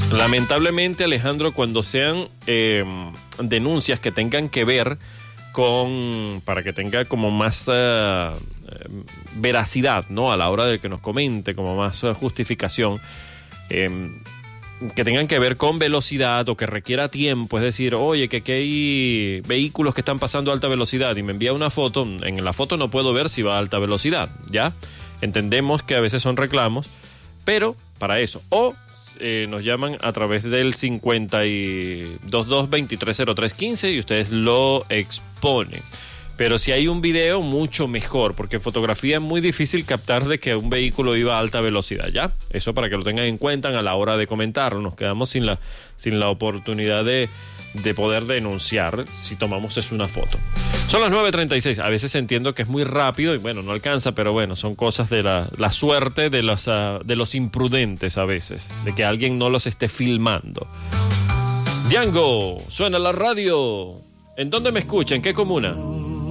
Lamentablemente, Alejandro, cuando sean denuncias que tengan que ver para que tenga como más veracidad, ¿no? A la hora de que nos comente, como más justificación, que tengan que ver con velocidad o que requiera tiempo, es decir, oye, que hay vehículos que están pasando a alta velocidad y me envía una foto, en la foto no puedo ver si va a alta velocidad, ¿ya? Entendemos que a veces son reclamos, pero para eso, o nos llaman a través del 5222-230315 y ustedes lo exponen. Pero si hay un video, mucho mejor, porque en fotografía es muy difícil captar de que un vehículo iba a alta velocidad, ¿ya? Eso para que lo tengan en cuenta a la hora de comentarlo. Nos quedamos sin la oportunidad de poder denunciar si tomamos una foto. Son las 9:36. A veces entiendo que es muy rápido y bueno, no alcanza, pero bueno, son cosas de la suerte de los imprudentes a veces, de que alguien no los esté filmando. Django, suena la radio. ¿En dónde me escuchan? ¿En qué comuna?